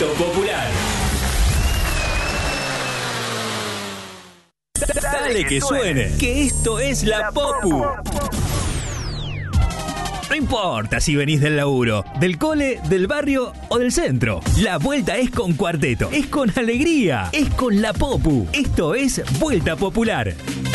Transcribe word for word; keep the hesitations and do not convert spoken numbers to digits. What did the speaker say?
Cuarteto Popular. Dale que suene, que esto es la Popu. No importa si venís del laburo, del cole, del barrio o del centro. La vuelta es con Cuarteto, es con alegría, es con la Popu. Esto es Vuelta Popular.